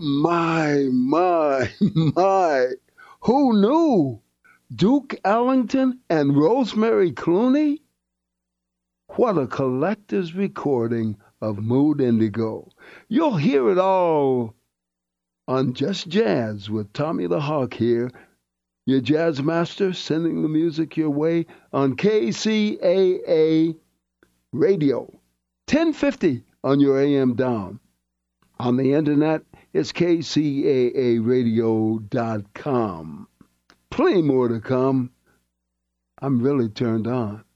My. Who knew? Duke Ellington and Rosemary Clooney? What a collector's recording of Mood Indigo. You'll hear it all on Just Jazz with Tommy the Hawk here, your jazz master, sending the music your way on KCAA Radio, 1050 on your AM down. On the internet, it's kcaaradio.com. Plenty more to come. I'm really turned on.